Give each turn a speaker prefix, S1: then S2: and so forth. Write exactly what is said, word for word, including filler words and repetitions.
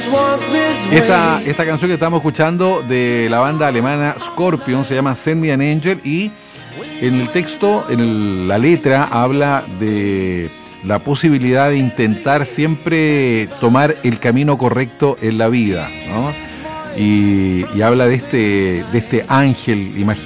S1: Esta, esta canción que estamos escuchando de la banda alemana Scorpion se llama Send Me an Angel, y en el texto, en el, la letra, habla de la posibilidad de intentar siempre tomar el camino correcto en la vida, ¿no? Y, y habla de este, de este ángel imaginario